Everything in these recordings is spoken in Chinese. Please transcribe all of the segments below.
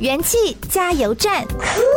元气加油站。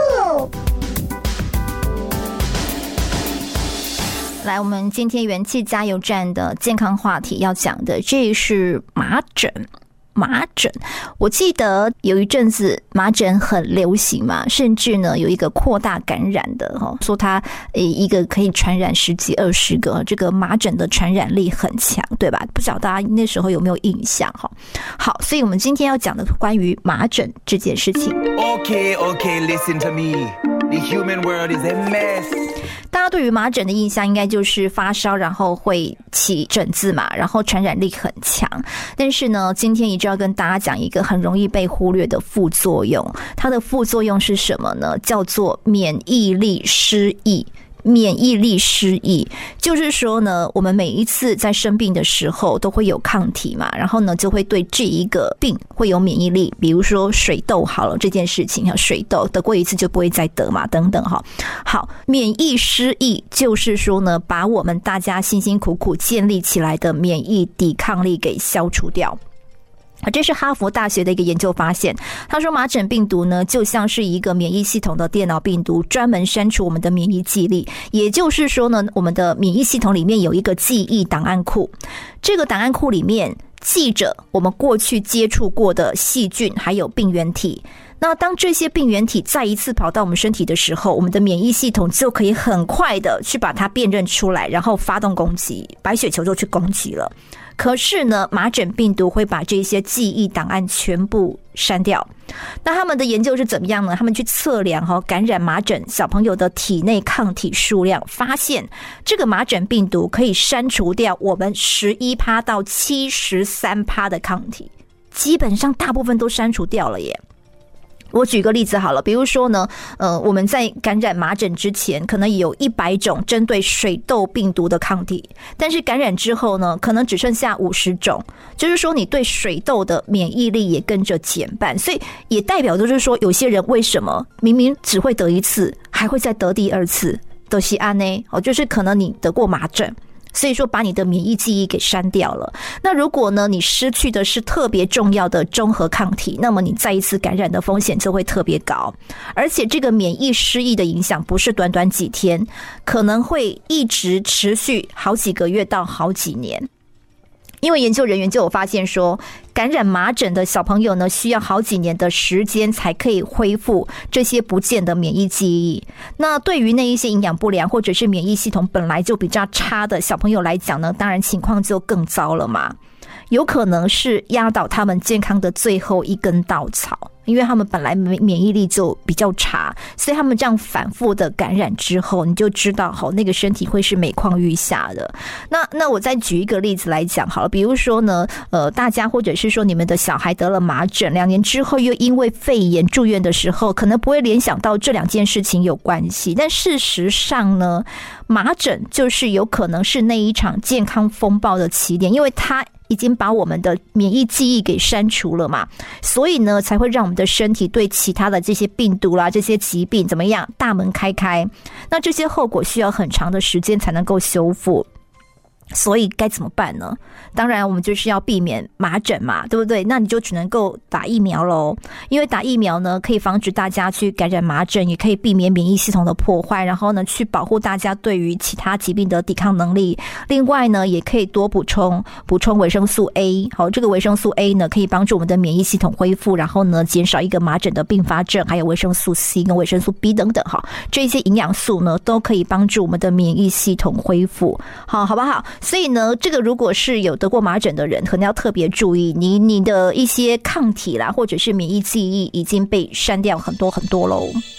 来，我们今天元气加油站的健康话题要讲的，这是麻疹。麻疹，我记得有一阵子麻疹很流行嘛，甚至呢有一个扩大感染的说它一个可以传染10几20个，这个麻疹的传染力很强，对吧？不晓得大家那时候有没有印象？好，所以我们今天要讲的关于麻疹这件事情。 Okay, listen to me. The human world is a mess. 大家对于麻疹的印象应该就是发烧，然后会起疹子嘛，然后传染力很强。但是呢，今天一直要跟大家讲一个很容易被忽略的副作用，它的副作用是什么呢？叫做免疫力失忆。免疫力失忆就是说呢，我们每一次在生病的时候都会有抗体嘛，然后呢就会对这一个病会有免疫力。比如说水痘好了，这件事情水痘得过一次就不会再得嘛，等等哈。好，免疫失忆就是说呢，把我们大家辛辛苦苦建立起来的免疫抵抗力给消除掉。这是哈佛大学的一个研究发现，他说麻疹病毒呢就像是一个免疫系统的电脑病毒，专门删除我们的免疫记忆力。也就是说呢，我们的免疫系统里面有一个记忆档案库，这个档案库里面记着我们过去接触过的细菌还有病原体。那当这些病原体再一次跑到我们身体的时候，我们的免疫系统就可以很快的去把它辨认出来，然后发动攻击，白血球就去攻击了。可是呢，麻疹病毒会把这些记忆档案全部删掉。那他们的研究是怎么样呢？他们去测量感染麻疹小朋友的体内抗体数量，发现这个麻疹病毒可以删除掉我们11%到73%的抗体，基本上大部分都删除掉了耶。我举个例子好了，比如说呢，我们在感染麻疹之前，可能有100种针对水痘病毒的抗体，但是感染之后呢，可能只剩下50种，就是说你对水痘的免疫力也跟着减半，所以也代表就是说，有些人为什么明明只会得一次，还会再得第二次，就是这样，就是可能你得过麻疹。所以说把你的免疫记忆给删掉了。那如果呢你失去的是特别重要的中和抗体，那么你再一次感染的风险就会特别高。而且这个免疫失忆的影响不是短短几天，可能会一直持续好几个月到好几年。因为研究人员就有发现说，感染麻疹的小朋友呢，需要好几年的时间才可以恢复这些不见的免疫记忆。那对于那一些营养不良或者是免疫系统本来就比较差的小朋友来讲呢，当然情况就更糟了嘛。有可能是压倒他们健康的最后一根稻草，因为他们本来免疫力就比较差，所以他们这样反复的感染之后，你就知道那个身体会是每况愈下的。那我再举一个例子来讲好了，比如说呢，大家或者是说你们的小孩得了麻疹，2年之后又因为肺炎住院的时候，可能不会联想到这2件事情有关系，但事实上呢，麻疹就是有可能是那一场健康风暴的起点，因为它已经把我们的免疫记忆给删除了嘛，所以呢才会让我们的身体对其他的这些病毒啦、这些疾病怎么样大门开开。那这些后果需要很长的时间才能够修复。所以该怎么办呢？当然我们就是要避免麻疹嘛，对不对？那你就只能够打疫苗咯，因为打疫苗呢可以防止大家去感染麻疹，也可以避免免疫系统的破坏，然后呢去保护大家对于其他疾病的抵抗能力。另外呢也可以多补充维生素 A， 好，这个维生素 A 呢可以帮助我们的免疫系统恢复，然后呢减少一个麻疹的并发症，还有维生素 C 跟维生素 B 等等，好，这些营养素呢都可以帮助我们的免疫系统恢复，好不好？所以呢，这个如果是有得过麻疹的人，可能要特别注意，你的一些抗体啦，或者是免疫记忆已经被删掉很多很多咯。